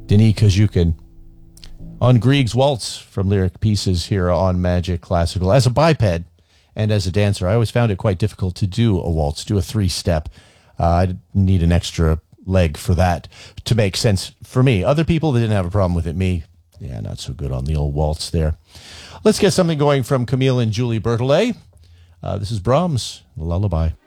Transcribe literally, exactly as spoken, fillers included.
Denis Kajukin on Grieg's Waltz from Lyric Pieces here on Magic Classical. As a biped and as a dancer, I always found it quite difficult to do a waltz, do a three-step. Uh, I need an extra leg for that to make sense for me. Other people, they didn't have a problem with it. Me, yeah, not so good on the old waltz there. Let's get something going from Camille and Julie Bertolet. Uh, this is Brahms, Lullaby.